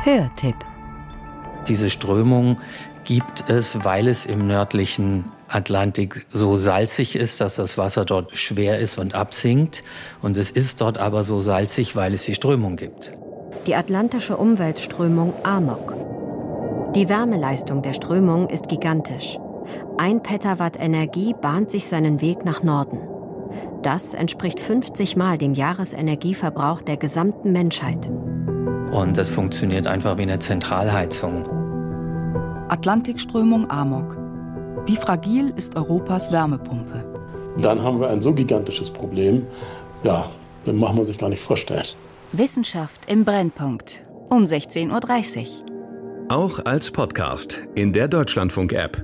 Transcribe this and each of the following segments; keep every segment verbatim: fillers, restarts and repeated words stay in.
Hörtipp. Diese Strömung gibt es, weil es im nördlichen Atlantik so salzig ist, dass das Wasser dort schwer ist und absinkt. Und es ist dort aber so salzig, weil es die Strömung gibt. Die atlantische Umweltströmung Amok. Die Wärmeleistung der Strömung ist gigantisch. Ein Petawatt Energie bahnt sich seinen Weg nach Norden. Das entspricht fünfzig Mal dem Jahresenergieverbrauch der gesamten Menschheit. Und das funktioniert einfach wie eine Zentralheizung. Atlantikströmung Amok. Wie fragil ist Europas Wärmepumpe? Dann haben wir ein so gigantisches Problem, ja, das macht man sich gar nicht vorstellen. Wissenschaft im Brennpunkt um sechzehn Uhr dreißig. Auch als Podcast in der Deutschlandfunk-App.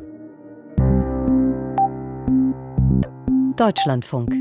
Deutschlandfunk.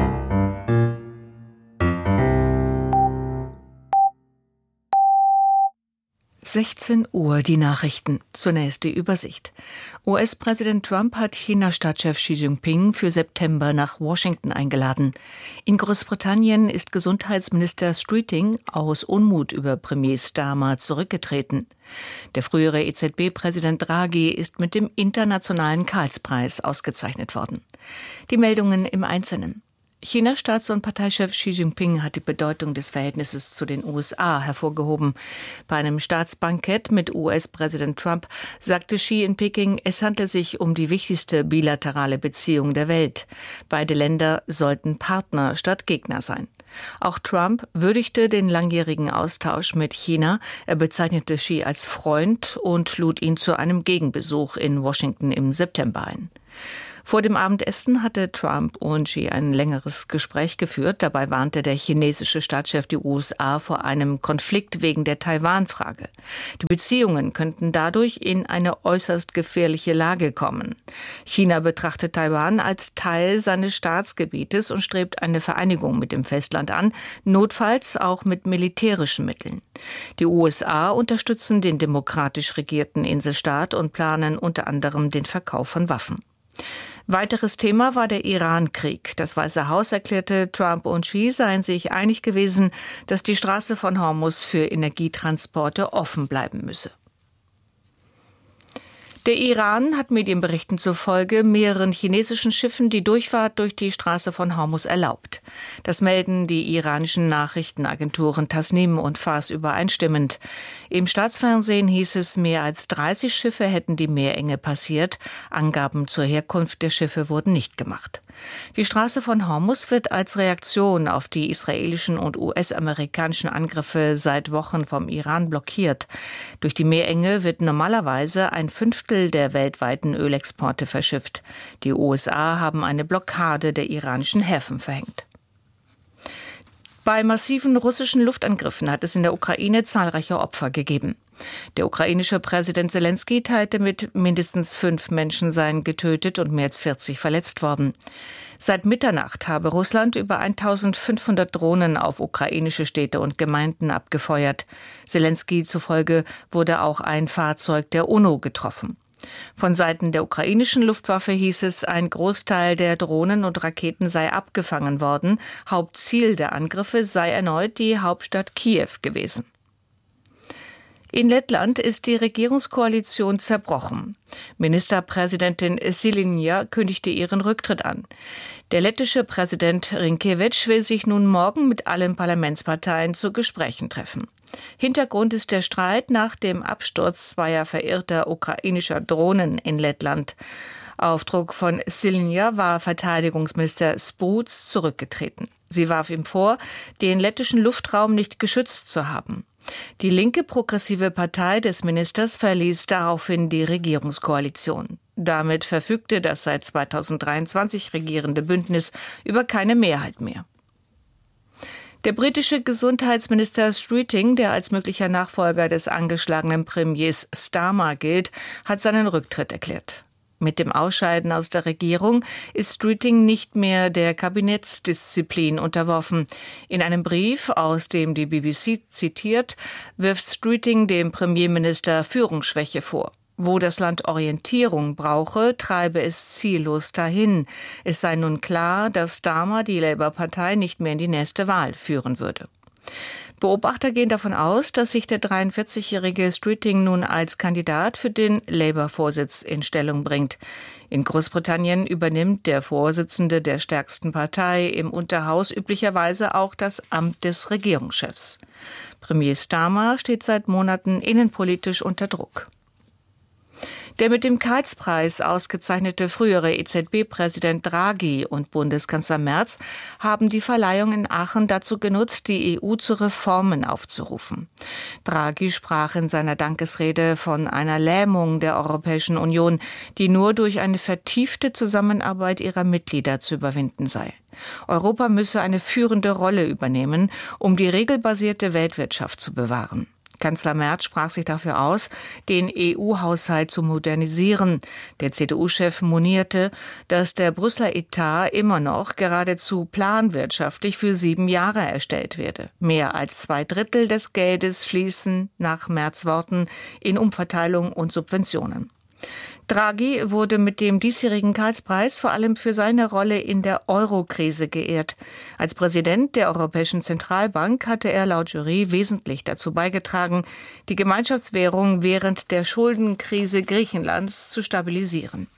sechzehn Uhr, die Nachrichten. Zunächst die Übersicht. U S-Präsident Trump hat China-Staatschef Xi Jinping für September nach Washington eingeladen. In Großbritannien ist Gesundheitsminister Streeting aus Unmut über Premier Starmer zurückgetreten. Der frühere E Z B-Präsident Draghi ist mit dem Internationalen Karlspreis ausgezeichnet worden. Die Meldungen im Einzelnen. Chinas-Staats- und Parteichef Xi Jinping hat die Bedeutung des Verhältnisses zu den U S A hervorgehoben. Bei einem Staatsbankett mit U S-Präsident Trump sagte Xi in Peking, es handle sich um die wichtigste bilaterale Beziehung der Welt. Beide Länder sollten Partner statt Gegner sein. Auch Trump würdigte den langjährigen Austausch mit China. Er bezeichnete Xi als Freund und lud ihn zu einem Gegenbesuch in Washington im September ein. Vor dem Abendessen hatte Trump und Xi ein längeres Gespräch geführt. Dabei warnte der chinesische Staatschef die U S A vor einem Konflikt wegen der Taiwan-Frage. Die Beziehungen könnten dadurch in eine äußerst gefährliche Lage kommen. China betrachtet Taiwan als Teil seines Staatsgebietes und strebt eine Vereinigung mit dem Festland an, notfalls auch mit militärischen Mitteln. Die U S A unterstützen den demokratisch regierten Inselstaat und planen unter anderem den Verkauf von Waffen. Weiteres Thema war der Iran-Krieg. Das Weiße Haus erklärte, Trump und Xi seien sich einig gewesen, dass die Straße von Hormuz für Energietransporte offen bleiben müsse. Der Iran hat Medienberichten zufolge mehreren chinesischen Schiffen die Durchfahrt durch die Straße von Hormuz erlaubt. Das melden die iranischen Nachrichtenagenturen Tasnim und Fars übereinstimmend. Im Staatsfernsehen hieß es, mehr als dreißig Schiffe hätten die Meerenge passiert. Angaben zur Herkunft der Schiffe wurden nicht gemacht. Die Straße von Hormuz wird als Reaktion auf die israelischen und U S-amerikanischen Angriffe seit Wochen vom Iran blockiert. Durch die Meerenge wird normalerweise ein Fünftel der weltweiten Ölexporte verschifft. Die U S A haben eine Blockade der iranischen Häfen verhängt. Bei massiven russischen Luftangriffen hat es in der Ukraine zahlreiche Opfer gegeben. Der ukrainische Präsident Selenskyj teilte mit, mindestens fünf Menschen seien getötet und mehr als vierzig verletzt worden. Seit Mitternacht habe Russland über eintausendfünfhundert Drohnen auf ukrainische Städte und Gemeinden abgefeuert. Selenskyj zufolge wurde auch ein Fahrzeug der UNO getroffen. Von Seiten der ukrainischen Luftwaffe hieß es, ein Großteil der Drohnen und Raketen sei abgefangen worden. Hauptziel der Angriffe sei erneut die Hauptstadt Kiew gewesen. In Lettland ist die Regierungskoalition zerbrochen. Ministerpräsidentin Šilinja kündigte ihren Rücktritt an. Der lettische Präsident Rinkevič will sich nun morgen mit allen Parlamentsparteien zu Gesprächen treffen. Hintergrund ist der Streit nach dem Absturz zweier verirrter ukrainischer Drohnen in Lettland. Auf Druck von Šilinja war Verteidigungsminister Spruds zurückgetreten. Sie warf ihm vor, den lettischen Luftraum nicht geschützt zu haben. Die linke progressive Partei des Ministers verließ daraufhin die Regierungskoalition. Damit verfügte das seit zweitausenddreiundzwanzig regierende Bündnis über keine Mehrheit mehr. Der britische Gesundheitsminister Streeting, der als möglicher Nachfolger des angeschlagenen Premiers Starmer gilt, hat seinen Rücktritt erklärt. Mit dem Ausscheiden aus der Regierung ist Streeting nicht mehr der Kabinettsdisziplin unterworfen. In einem Brief, aus dem die B B C zitiert, wirft Streeting dem Premierminister Führungsschwäche vor. Wo das Land Orientierung brauche, treibe es ziellos dahin. Es sei nun klar, dass Starmer die Labour-Partei nicht mehr in die nächste Wahl führen würde. Beobachter gehen davon aus, dass sich der dreiundvierzigjährige Streeting nun als Kandidat für den Labour-Vorsitz in Stellung bringt. In Großbritannien übernimmt der Vorsitzende der stärksten Partei im Unterhaus üblicherweise auch das Amt des Regierungschefs. Premier Starmer steht seit Monaten innenpolitisch unter Druck. Der mit dem Karls-Preis ausgezeichnete frühere E Z B-Präsident Draghi und Bundeskanzler Merz haben die Verleihung in Aachen dazu genutzt, die E U zu Reformen aufzurufen. Draghi sprach in seiner Dankesrede von einer Lähmung der Europäischen Union, die nur durch eine vertiefte Zusammenarbeit ihrer Mitglieder zu überwinden sei. Europa müsse eine führende Rolle übernehmen, um die regelbasierte Weltwirtschaft zu bewahren. Kanzler Merz sprach sich dafür aus, den E U-Haushalt zu modernisieren. Der C D U-Chef monierte, dass der Brüsseler Etat immer noch geradezu planwirtschaftlich für sieben Jahre erstellt werde. Mehr als zwei Drittel des Geldes fließen nach Merz' Worten in Umverteilung und Subventionen. Draghi wurde mit dem diesjährigen Karls-Preis vor allem für seine Rolle in der Euro-Krise geehrt. Als Präsident der Europäischen Zentralbank hatte er laut Jury wesentlich dazu beigetragen, die Gemeinschaftswährung während der Schuldenkrise Griechenlands zu stabilisieren.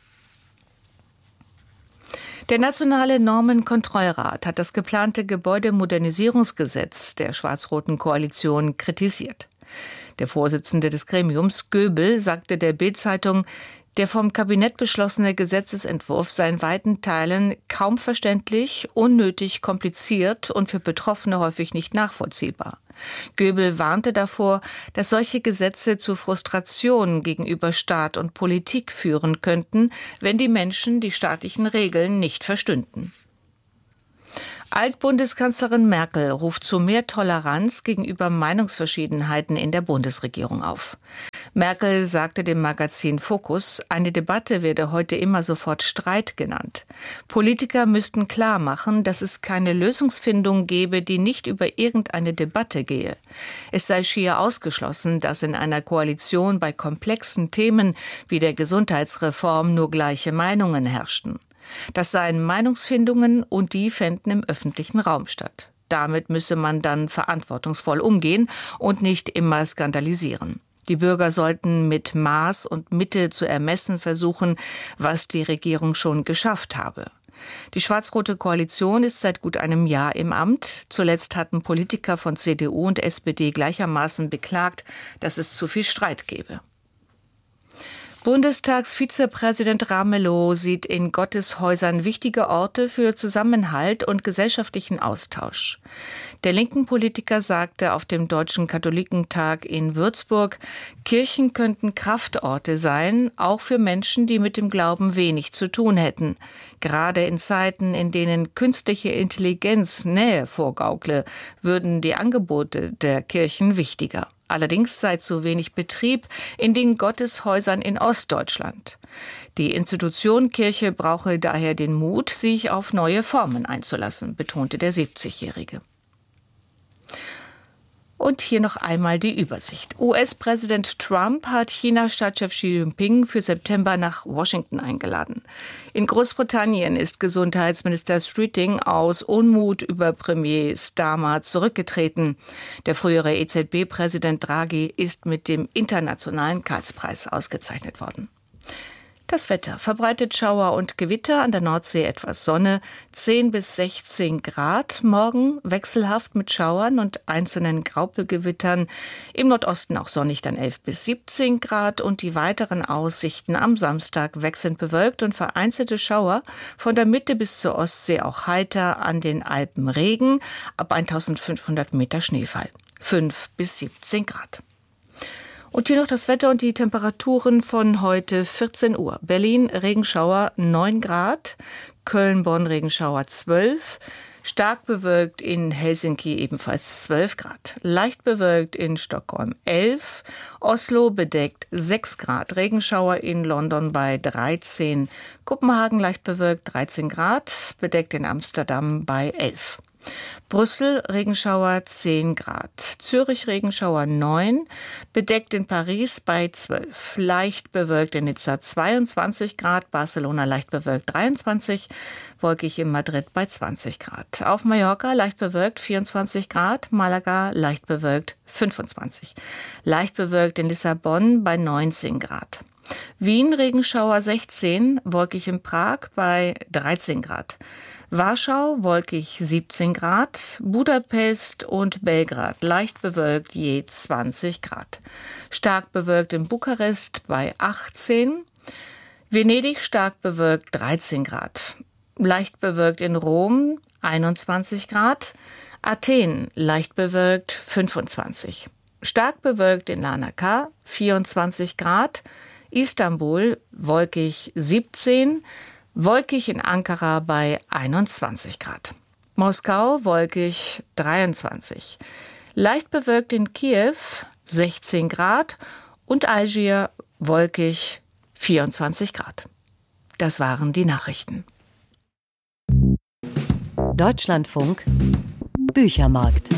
Der Nationale Normenkontrollrat hat das geplante Gebäudemodernisierungsgesetz der schwarz-roten Koalition kritisiert. Der Vorsitzende des Gremiums, Göbel, sagte der Bild-Zeitung, der vom Kabinett beschlossene Gesetzesentwurf sei in weiten Teilen kaum verständlich, unnötig kompliziert und für Betroffene häufig nicht nachvollziehbar. Göbel warnte davor, dass solche Gesetze zu Frustration gegenüber Staat und Politik führen könnten, wenn die Menschen die staatlichen Regeln nicht verstünden. Altbundeskanzlerin Merkel ruft zu mehr Toleranz gegenüber Meinungsverschiedenheiten in der Bundesregierung auf. Merkel sagte dem Magazin Focus, eine Debatte werde heute immer sofort Streit genannt. Politiker müssten klar machen, dass es keine Lösungsfindung gebe, die nicht über irgendeine Debatte gehe. Es sei schier ausgeschlossen, dass in einer Koalition bei komplexen Themen wie der Gesundheitsreform nur gleiche Meinungen herrschten. Das seien Meinungsfindungen und die fänden im öffentlichen Raum statt. Damit müsse man dann verantwortungsvoll umgehen und nicht immer skandalisieren. Die Bürger sollten mit Maß und Mitte zu ermessen versuchen, was die Regierung schon geschafft habe. Die schwarz-rote Koalition ist seit gut einem Jahr im Amt. Zuletzt hatten Politiker von C D U und S P D gleichermaßen beklagt, dass es zu viel Streit gebe. Bundestagsvizepräsident Ramelow sieht in Gotteshäusern wichtige Orte für Zusammenhalt und gesellschaftlichen Austausch. Der linken Politiker sagte auf dem Deutschen Katholikentag in Würzburg, Kirchen könnten Kraftorte sein, auch für Menschen, die mit dem Glauben wenig zu tun hätten. Gerade in Zeiten, in denen künstliche Intelligenz Nähe vorgaukle, würden die Angebote der Kirchen wichtiger. Allerdings sei zu wenig Betrieb in den Gotteshäusern in Ostdeutschland. Die Institution Kirche brauche daher den Mut, sich auf neue Formen einzulassen, betonte der siebzigjährige. Und hier noch einmal die Übersicht. U S-Präsident Trump hat China-Staatschef Xi Jinping für September nach Washington eingeladen. In Großbritannien ist Gesundheitsminister Streeting aus Unmut über Premier Starmer zurückgetreten. Der frühere E Z B-Präsident Draghi ist mit dem internationalen Karls-Preis ausgezeichnet worden. Das Wetter: verbreitet Schauer und Gewitter, an der Nordsee etwas Sonne, zehn bis sechzehn Grad. Morgen wechselhaft mit Schauern und einzelnen Graupelgewittern. Im Nordosten auch sonnig, dann elf bis siebzehn Grad. Und die weiteren Aussichten am Samstag wechselnd bewölkt und vereinzelte Schauer. Von der Mitte bis zur Ostsee auch heiter, an den Alpen Regen, ab eintausendfünfhundert Meter Schneefall. fünf bis siebzehn Grad. Und hier noch das Wetter und die Temperaturen von heute vierzehn Uhr. Berlin Regenschauer neun Grad, Köln, Bonn Regenschauer zwölf, stark bewölkt in Helsinki ebenfalls zwölf Grad, leicht bewölkt in Stockholm elf, Oslo bedeckt sechs Grad, Regenschauer in London bei dreizehn, Kopenhagen leicht bewölkt dreizehn Grad, bedeckt in Amsterdam bei elf. Brüssel Regenschauer zehn Grad, Zürich Regenschauer neun, bedeckt in Paris bei zwölf, leicht bewölkt in Nizza zweiundzwanzig Grad, Barcelona leicht bewölkt dreiundzwanzig, wolkig in Madrid bei zwanzig Grad. Auf Mallorca leicht bewölkt vierundzwanzig Grad, Malaga leicht bewölkt fünfundzwanzig, leicht bewölkt in Lissabon bei neunzehn Grad. Wien Regenschauer sechzehn, wolkig in Prag bei dreizehn Grad. Warschau wolkig siebzehn Grad, Budapest und Belgrad leicht bewölkt je zwanzig Grad. Stark bewölkt in Bukarest bei achtzehn, Venedig stark bewölkt dreizehn Grad. Leicht bewölkt in Rom einundzwanzig Grad, Athen leicht bewölkt fünfundzwanzig. Stark bewölkt in Larnaca vierundzwanzig Grad, Istanbul wolkig siebzehn, wolkig in Ankara bei einundzwanzig Grad. Moskau wolkig dreiundzwanzig. Leicht bewölkt in Kiew sechzehn Grad und Algier wolkig vierundzwanzig Grad. Das waren die Nachrichten. Deutschlandfunk Büchermarkt.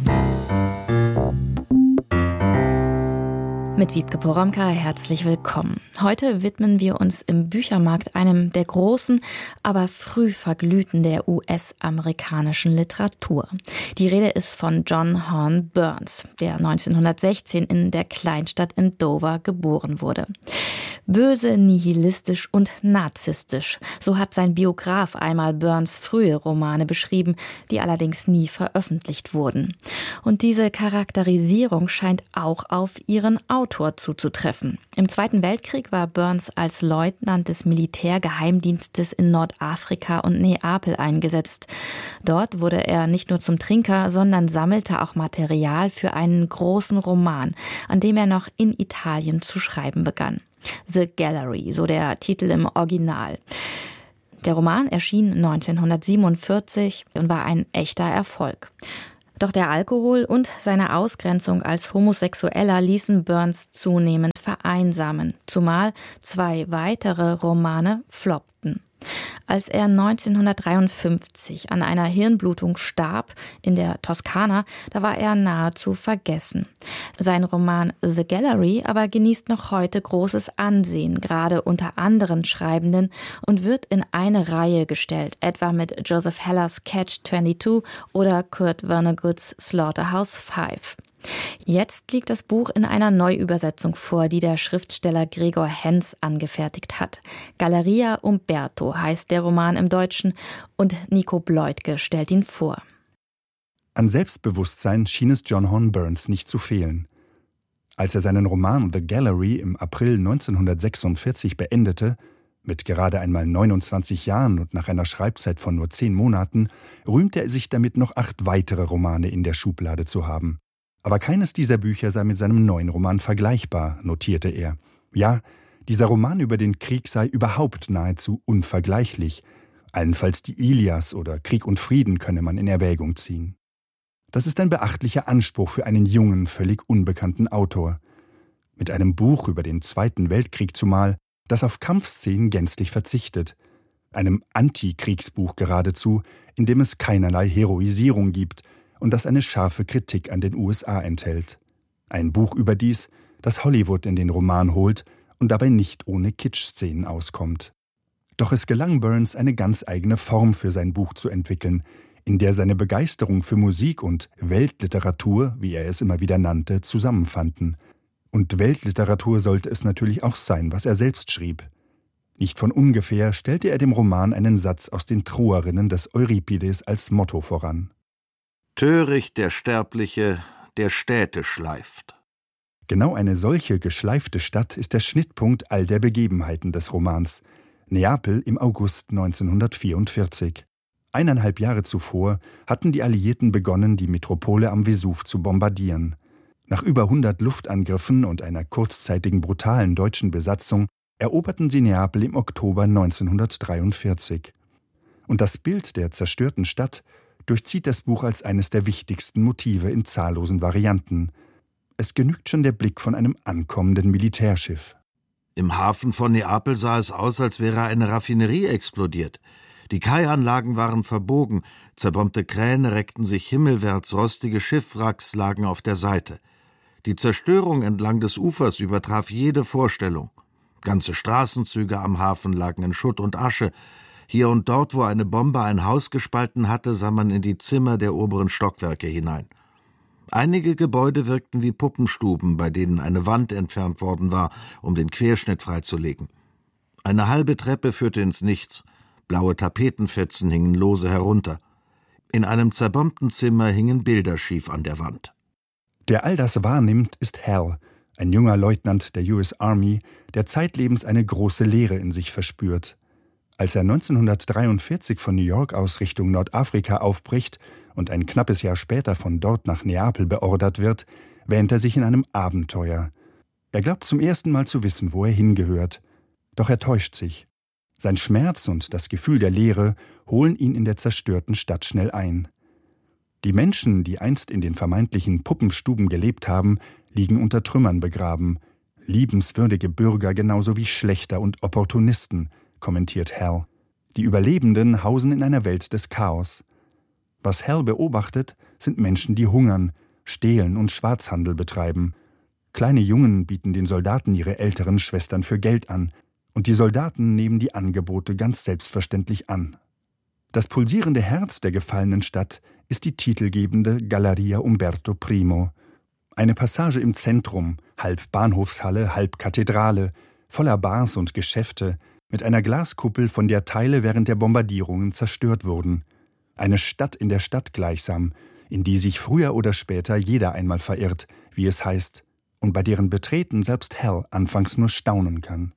Mit Wiebke Poromka herzlich willkommen. Heute widmen wir uns im Büchermarkt einem der großen, aber früh verglühten der U S-amerikanischen Literatur. Die Rede ist von John Horne Burns, der neunzehnhundertsechzehn in der Kleinstadt in Dover geboren wurde. Böse, nihilistisch und narzisstisch, so hat sein Biograf einmal Burns frühe Romane beschrieben, die allerdings nie veröffentlicht wurden. Und diese Charakterisierung scheint auch auf ihren Autor zuzutreffen. Im Zweiten Weltkrieg war Burns als Leutnant des Militärgeheimdienstes in Nordafrika und Neapel eingesetzt. Dort wurde er nicht nur zum Trinker, sondern sammelte auch Material für einen großen Roman, an dem er noch in Italien zu schreiben begann. The Gallery, so der Titel im Original. Der Roman erschien neunzehnhundertsiebenundvierzig und war ein echter Erfolg. Doch der Alkohol und seine Ausgrenzung als Homosexueller ließen Burns zunehmend vereinsamen, zumal zwei weitere Romane floppten. Als er neunzehnhundertdreiundfünfzig an einer Hirnblutung starb in der Toskana, da war er nahezu vergessen. Sein Roman The Gallery aber genießt noch heute großes Ansehen, gerade unter anderen Schreibenden, und wird in eine Reihe gestellt, etwa mit Joseph Hellers Catch zweiundzwanzig oder Kurt Vonnegut's Slaughterhouse Five. Jetzt liegt das Buch in einer Neuübersetzung vor, die der Schriftsteller Gregor Henz angefertigt hat. Galleria Umberto heißt der Roman im Deutschen und Nico Bleutke stellt ihn vor. An Selbstbewusstsein schien es John Horne Burns nicht zu fehlen. Als er seinen Roman The Gallery im April neunzehnhundertsechsundvierzig beendete, mit gerade einmal neunundzwanzig Jahren und nach einer Schreibzeit von nur zehn Monaten, rühmte er sich damit, noch acht weitere Romane in der Schublade zu haben. Aber keines dieser Bücher sei mit seinem neuen Roman vergleichbar, notierte er. Ja, dieser Roman über den Krieg sei überhaupt nahezu unvergleichlich. Allenfalls die Ilias oder Krieg und Frieden könne man in Erwägung ziehen. Das ist ein beachtlicher Anspruch für einen jungen, völlig unbekannten Autor. Mit einem Buch über den Zweiten Weltkrieg zumal, das auf Kampfszenen gänzlich verzichtet. Einem Antikriegsbuch geradezu, in dem es keinerlei Heroisierung gibt, und das eine scharfe Kritik an den U S A enthält. Ein Buch überdies, das Hollywood in den Roman holt und dabei nicht ohne Kitsch-Szenen auskommt. Doch es gelang Burns, eine ganz eigene Form für sein Buch zu entwickeln, in der seine Begeisterung für Musik und Weltliteratur, wie er es immer wieder nannte, zusammenfanden. Und Weltliteratur sollte es natürlich auch sein, was er selbst schrieb. Nicht von ungefähr stellte er dem Roman einen Satz aus den Troerinnen des Euripides als Motto voran. Töricht der Sterbliche, der Städte schleift. Genau eine solche geschleifte Stadt ist der Schnittpunkt all der Begebenheiten des Romans. Neapel im August neunzehnhundertvierundvierzig. Eineinhalb Jahre zuvor hatten die Alliierten begonnen, die Metropole am Vesuv zu bombardieren. Nach über hundert Luftangriffen und einer kurzzeitigen brutalen deutschen Besatzung eroberten sie Neapel im Oktober neunzehnhundertdreiundvierzig. Und das Bild der zerstörten Stadt durchzieht das Buch als eines der wichtigsten Motive in zahllosen Varianten. Es genügt schon der Blick von einem ankommenden Militärschiff. Im Hafen von Neapel sah es aus, als wäre eine Raffinerie explodiert. Die Kaianlagen waren verbogen, zerbombte Kräne reckten sich himmelwärts, rostige Schiffwracks lagen auf der Seite. Die Zerstörung entlang des Ufers übertraf jede Vorstellung. Ganze Straßenzüge am Hafen lagen in Schutt und Asche. Hier und dort, wo eine Bombe ein Haus gespalten hatte, sah man in die Zimmer der oberen Stockwerke hinein. Einige Gebäude wirkten wie Puppenstuben, bei denen eine Wand entfernt worden war, um den Querschnitt freizulegen. Eine halbe Treppe führte ins Nichts. Blaue Tapetenfetzen hingen lose herunter. In einem zerbombten Zimmer hingen Bilder schief an der Wand. Der all das wahrnimmt, ist Hal, ein junger Leutnant der U S Army, der zeitlebens eine große Leere in sich verspürt. Als er neunzehnhundertdreiundvierzig von New York aus Richtung Nordafrika aufbricht und ein knappes Jahr später von dort nach Neapel beordert wird, wähnt er sich in einem Abenteuer. Er glaubt zum ersten Mal zu wissen, wo er hingehört. Doch er täuscht sich. Sein Schmerz und das Gefühl der Leere holen ihn in der zerstörten Stadt schnell ein. Die Menschen, die einst in den vermeintlichen Puppenstuben gelebt haben, liegen unter Trümmern begraben. Liebenswürdige Bürger genauso wie Schlächter und Opportunisten, kommentiert Hal. Die Überlebenden hausen in einer Welt des Chaos. Was Hal beobachtet, sind Menschen, die hungern, stehlen und Schwarzhandel betreiben. Kleine Jungen bieten den Soldaten ihre älteren Schwestern für Geld an, und die Soldaten nehmen die Angebote ganz selbstverständlich an. Das pulsierende Herz der gefallenen Stadt ist die titelgebende Galleria Umberto Primo. Eine Passage im Zentrum, halb Bahnhofshalle, halb Kathedrale, voller Bars und Geschäfte, mit einer Glaskuppel, von der Teile während der Bombardierungen zerstört wurden. Eine Stadt in der Stadt gleichsam, in die sich früher oder später jeder einmal verirrt, wie es heißt, und bei deren Betreten selbst Hal anfangs nur staunen kann.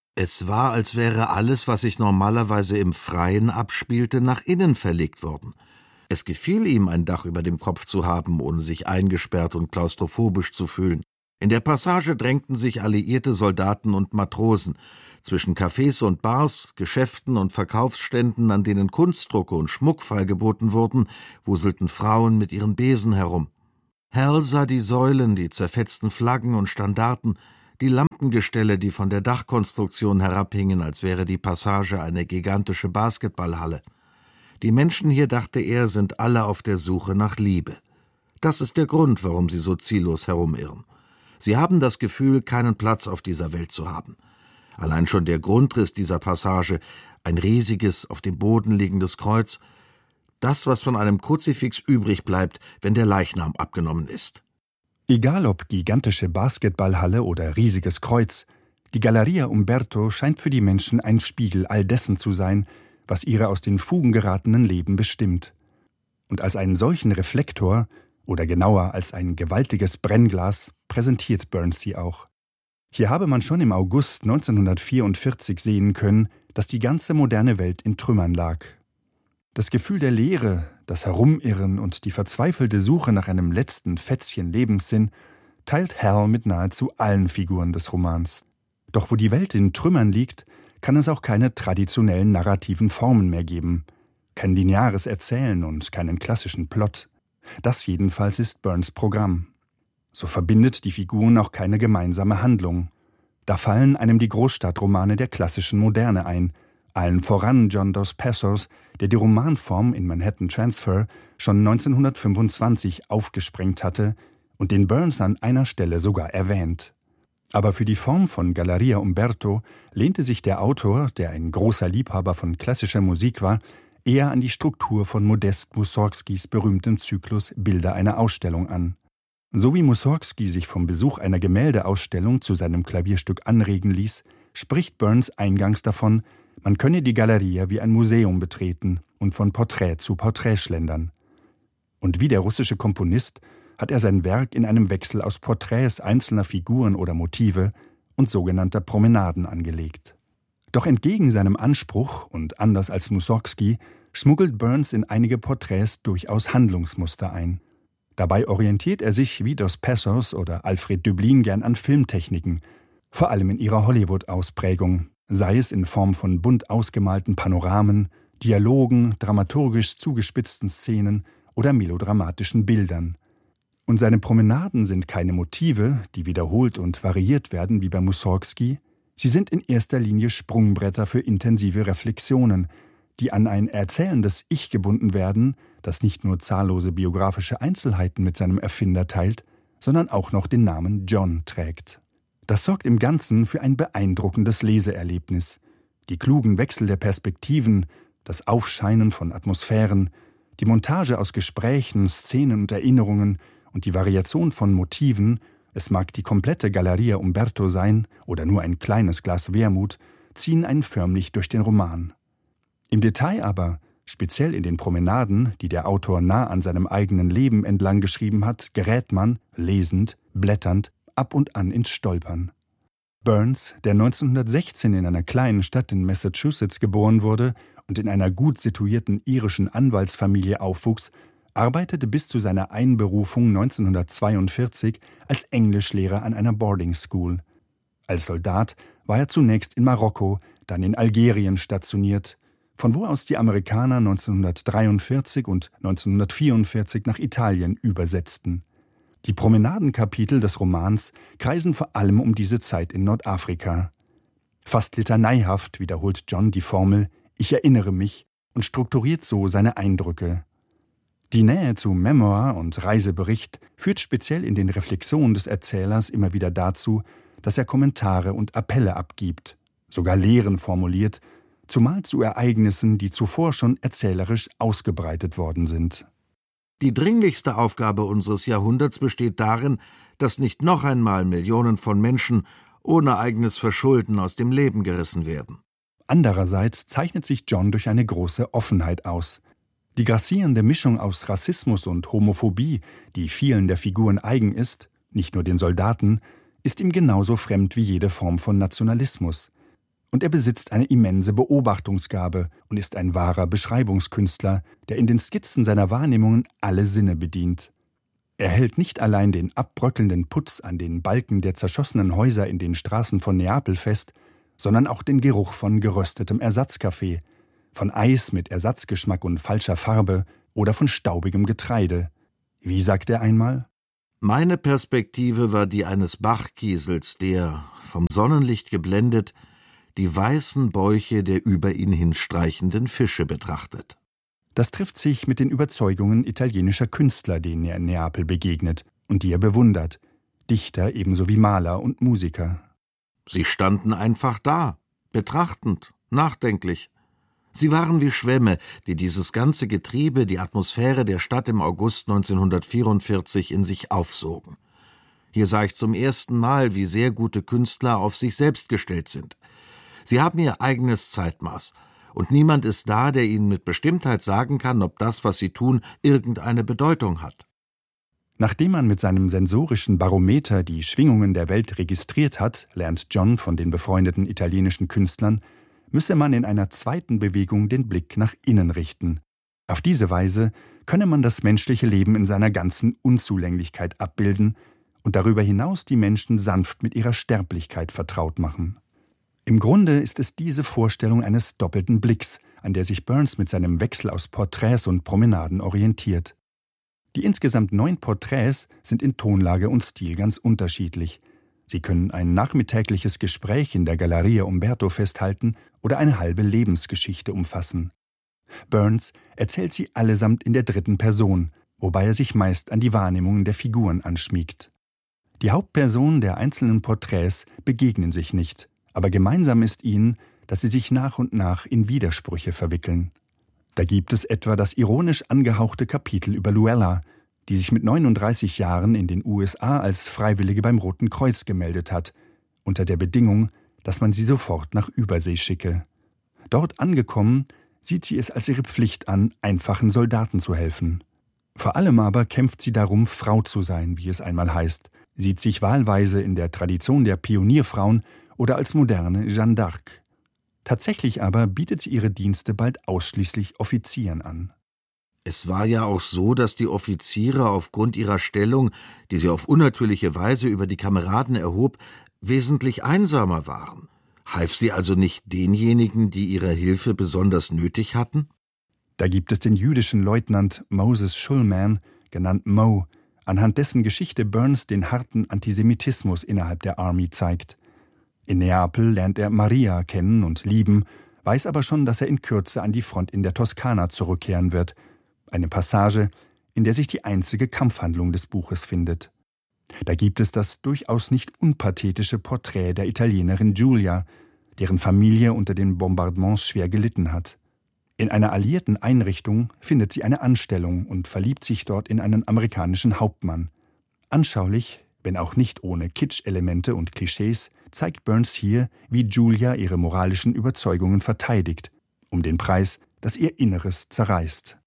Es war, als wäre alles, was sich normalerweise im Freien abspielte, nach innen verlegt worden. Es gefiel ihm, ein Dach über dem Kopf zu haben, ohne sich eingesperrt und klaustrophobisch zu fühlen. In der Passage drängten sich alliierte Soldaten und Matrosen. Zwischen Cafés und Bars, Geschäften und Verkaufsständen, an denen Kunstdrucke und Schmuck feilgeboten wurden, wuselten Frauen mit ihren Besen herum. Hal sah die Säulen, die zerfetzten Flaggen und Standarten, die Lampengestelle, die von der Dachkonstruktion herabhingen, als wäre die Passage eine gigantische Basketballhalle. Die Menschen hier, dachte er, sind alle auf der Suche nach Liebe. Das ist der Grund, warum sie so ziellos herumirren. Sie haben das Gefühl, keinen Platz auf dieser Welt zu haben. Allein schon der Grundriss dieser Passage, ein riesiges, auf dem Boden liegendes Kreuz, das, was von einem Kruzifix übrig bleibt, wenn der Leichnam abgenommen ist. Egal ob gigantische Basketballhalle oder riesiges Kreuz, die Galleria Umberto scheint für die Menschen ein Spiegel all dessen zu sein, was ihre aus den Fugen geratenen Leben bestimmt. Und als einen solchen Reflektor, oder genauer als ein gewaltiges Brennglas, präsentiert Burns sie auch. Hier habe man schon im August neunzehnhundertvierundvierzig sehen können, dass die ganze moderne Welt in Trümmern lag. Das Gefühl der Leere, das Herumirren und die verzweifelte Suche nach einem letzten Fätzchen Lebenssinn teilt Hal mit nahezu allen Figuren des Romans. Doch wo die Welt in Trümmern liegt, kann es auch keine traditionellen narrativen Formen mehr geben. Kein lineares Erzählen und keinen klassischen Plot. Das jedenfalls ist Burns' Programm. So verbindet die Figuren auch keine gemeinsame Handlung. Da fallen einem die Großstadtromane der klassischen Moderne ein, allen voran John Dos Passos, der die Romanform in Manhattan Transfer schon neunzehnhundertfünfundzwanzig aufgesprengt hatte und den Burns an einer Stelle sogar erwähnt. Aber für die Form von Galleria Umberto lehnte sich der Autor, der ein großer Liebhaber von klassischer Musik war, eher an die Struktur von Modest Mussorgskis berühmtem Zyklus Bilder einer Ausstellung an. So wie Mussorgski sich vom Besuch einer Gemäldeausstellung zu seinem Klavierstück anregen ließ, spricht Burns eingangs davon, man könne die Galeria wie ein Museum betreten und von Porträt zu Porträt schlendern. Und wie der russische Komponist hat er sein Werk in einem Wechsel aus Porträts einzelner Figuren oder Motive und sogenannter Promenaden angelegt. Doch entgegen seinem Anspruch und anders als Mussorgski schmuggelt Burns in einige Porträts durchaus Handlungsmuster ein. Dabei orientiert er sich wie Dos Passos oder Alfred Döblin gern an Filmtechniken, vor allem in ihrer Hollywood-Ausprägung, sei es in Form von bunt ausgemalten Panoramen, Dialogen, dramaturgisch zugespitzten Szenen oder melodramatischen Bildern. Und seine Promenaden sind keine Motive, die wiederholt und variiert werden wie bei Mussorgski, sie sind in erster Linie Sprungbretter für intensive Reflexionen, die an ein erzählendes Ich gebunden werden, das nicht nur zahllose biografische Einzelheiten mit seinem Erfinder teilt, sondern auch noch den Namen John trägt. Das sorgt im Ganzen für ein beeindruckendes Leseerlebnis. Die klugen Wechsel der Perspektiven, das Aufscheinen von Atmosphären, die Montage aus Gesprächen, Szenen und Erinnerungen und die Variation von Motiven, es mag die komplette Galleria Umberto sein oder nur ein kleines Glas Wermut, ziehen einen förmlich durch den Roman. Im Detail aber, speziell in den Promenaden, die der Autor nah an seinem eigenen Leben entlang geschrieben hat, gerät man, lesend, blätternd, ab und an ins Stolpern. Burns, der neunzehnhundertsechzehn in einer kleinen Stadt in Massachusetts geboren wurde und in einer gut situierten irischen Anwaltsfamilie aufwuchs, arbeitete bis zu seiner Einberufung neunzehnhundertzweiundvierzig als Englischlehrer an einer Boarding School. Als Soldat war er zunächst in Marokko, dann in Algerien stationiert, von wo aus die Amerikaner neunzehnhundertdreiundvierzig und neunzehnhundertvierundvierzig nach Italien übersetzten. Die Promenadenkapitel des Romans kreisen vor allem um diese Zeit in Nordafrika. Fast litaneihaft wiederholt John die Formel »Ich erinnere mich« und strukturiert so seine Eindrücke. Die Nähe zu Memoir und Reisebericht führt speziell in den Reflexionen des Erzählers immer wieder dazu, dass er Kommentare und Appelle abgibt, sogar Lehren formuliert, zumal zu Ereignissen, die zuvor schon erzählerisch ausgebreitet worden sind. Die dringlichste Aufgabe unseres Jahrhunderts besteht darin, dass nicht noch einmal Millionen von Menschen ohne eigenes Verschulden aus dem Leben gerissen werden. Andererseits zeichnet sich John durch eine große Offenheit aus. Die grassierende Mischung aus Rassismus und Homophobie, die vielen der Figuren eigen ist, nicht nur den Soldaten, ist ihm genauso fremd wie jede Form von Nationalismus. Und er besitzt eine immense Beobachtungsgabe und ist ein wahrer Beschreibungskünstler, der in den Skizzen seiner Wahrnehmungen alle Sinne bedient. Er hält nicht allein den abbröckelnden Putz an den Balken der zerschossenen Häuser in den Straßen von Neapel fest, sondern auch den Geruch von geröstetem Ersatzkaffee, von Eis mit Ersatzgeschmack und falscher Farbe oder von staubigem Getreide. Wie sagt er einmal? Meine Perspektive war die eines Bachkiesels, der, vom Sonnenlicht geblendet, die weißen Bäuche der über ihn hinstreichenden Fische betrachtet. Das trifft sich mit den Überzeugungen italienischer Künstler, denen er in Neapel begegnet und die er bewundert, Dichter ebenso wie Maler und Musiker. Sie standen einfach da, betrachtend, nachdenklich. Sie waren wie Schwämme, die dieses ganze Getriebe, die Atmosphäre der Stadt im August neunzehnhundertvierundvierzig in sich aufsogen. Hier sah ich zum ersten Mal, wie sehr gute Künstler auf sich selbst gestellt sind. Sie haben ihr eigenes Zeitmaß, und niemand ist da, der ihnen mit Bestimmtheit sagen kann, ob das, was sie tun, irgendeine Bedeutung hat. Nachdem man mit seinem sensorischen Barometer die Schwingungen der Welt registriert hat, lernt John von den befreundeten italienischen Künstlern, müsse man in einer zweiten Bewegung den Blick nach innen richten. Auf diese Weise könne man das menschliche Leben in seiner ganzen Unzulänglichkeit abbilden und darüber hinaus die Menschen sanft mit ihrer Sterblichkeit vertraut machen. Im Grunde ist es diese Vorstellung eines doppelten Blicks, an der sich Burns mit seinem Wechsel aus Porträts und Promenaden orientiert. Die insgesamt neun Porträts sind in Tonlage und Stil ganz unterschiedlich. Sie können ein nachmittägliches Gespräch in der Galleria Umberto festhalten oder eine halbe Lebensgeschichte umfassen. Burns erzählt sie allesamt in der dritten Person, wobei er sich meist an die Wahrnehmungen der Figuren anschmiegt. Die Hauptpersonen der einzelnen Porträts begegnen sich nicht, aber gemeinsam ist ihnen, dass sie sich nach und nach in Widersprüche verwickeln. Da gibt es etwa das ironisch angehauchte Kapitel über Luella, die sich mit neununddreißig Jahren in den U S A als Freiwillige beim Roten Kreuz gemeldet hat, unter der Bedingung, dass man sie sofort nach Übersee schicke. Dort angekommen, sieht sie es als ihre Pflicht an, einfachen Soldaten zu helfen. Vor allem aber kämpft sie darum, Frau zu sein, wie es einmal heißt, sieht sich wahlweise in der Tradition der Pionierfrauen oder als moderne Jeanne d'Arc. Tatsächlich aber bietet sie ihre Dienste bald ausschließlich Offizieren an. Es war ja auch so, dass die Offiziere aufgrund ihrer Stellung, die sie auf unnatürliche Weise über die Kameraden erhob, wesentlich einsamer waren. Half sie also nicht denjenigen, die ihre Hilfe besonders nötig hatten? Da gibt es den jüdischen Leutnant Moses Schulman, genannt Mo, anhand dessen Geschichte Burns den harten Antisemitismus innerhalb der Army zeigt. In Neapel lernt er Maria kennen und lieben, weiß aber schon, dass er in Kürze an die Front in der Toskana zurückkehren wird. Eine Passage, in der sich die einzige Kampfhandlung des Buches findet. Da gibt es das durchaus nicht unpathetische Porträt der Italienerin Giulia, deren Familie unter den Bombardements schwer gelitten hat. In einer alliierten Einrichtung findet sie eine Anstellung und verliebt sich dort in einen amerikanischen Hauptmann. Anschaulich, wenn auch nicht ohne Kitsch-Elemente und Klischees, zeigt Burns hier, wie Giulia ihre moralischen Überzeugungen verteidigt, um den Preis, dass ihr Inneres zerreißt.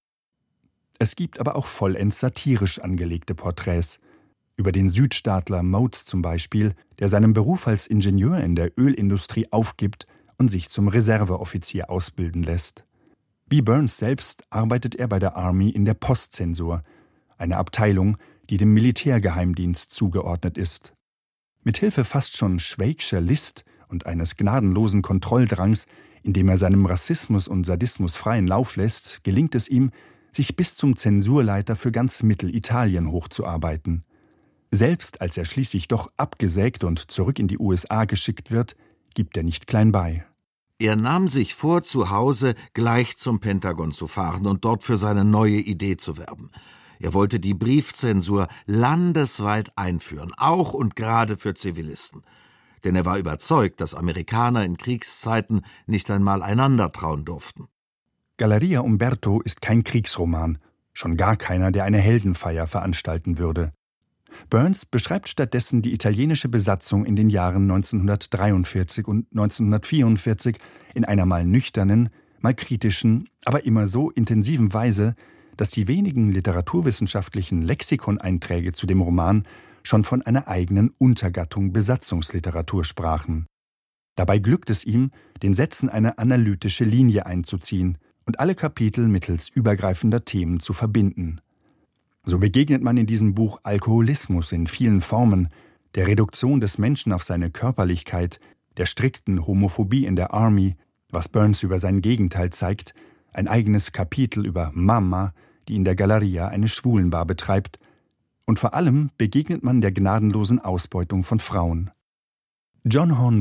Es gibt aber auch vollends satirisch angelegte Porträts. Über den Südstaatler Motes zum Beispiel, der seinen Beruf als Ingenieur in der Ölindustrie aufgibt und sich zum Reserveoffizier ausbilden lässt. Wie Burns selbst arbeitet er bei der Army in der Postzensur, eine Abteilung, die dem Militärgeheimdienst zugeordnet ist. Mit Hilfe fast schon schwächscher List und eines gnadenlosen Kontrolldrangs, in dem er seinem Rassismus und Sadismus freien Lauf lässt, gelingt es ihm, sich bis zum Zensurleiter für ganz Mittelitalien hochzuarbeiten. Selbst als er schließlich doch abgesägt und zurück in die U S A geschickt wird, gibt er nicht klein bei. Er nahm sich vor, zu Hause gleich zum Pentagon zu fahren und dort für seine neue Idee zu werben. Er wollte die Briefzensur landesweit einführen, auch und gerade für Zivilisten. Denn er war überzeugt, dass Amerikaner in Kriegszeiten nicht einmal einander trauen durften. Galleria Umberto ist kein Kriegsroman, schon gar keiner, der eine Heldenfeier veranstalten würde. Burns beschreibt stattdessen die italienische Besatzung in den Jahren neunzehnhundertdreiundvierzig und neunzehnhundertvierundvierzig in einer mal nüchternen, mal kritischen, aber immer so intensiven Weise, dass die wenigen literaturwissenschaftlichen Lexikoneinträge zu dem Roman schon von einer eigenen Untergattung Besatzungsliteratur sprachen. Dabei glückt es ihm, den Sätzen eine analytische Linie einzuziehen und alle Kapitel mittels übergreifender Themen zu verbinden. So begegnet man in diesem Buch Alkoholismus in vielen Formen, der Reduktion des Menschen auf seine Körperlichkeit, der strikten Homophobie in der Army, was Burns über sein Gegenteil zeigt, ein eigenes Kapitel über Mama, die in der Galleria eine Schwulenbar betreibt, und vor allem begegnet man der gnadenlosen Ausbeutung von Frauen. John Horne